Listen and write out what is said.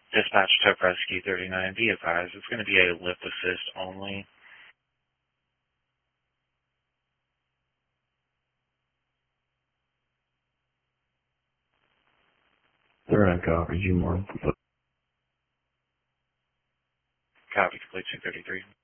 Dispatch Tow Rescue 39, be advised, it's going to be a lip assist only. They're going to copy you more. Copy complete 233.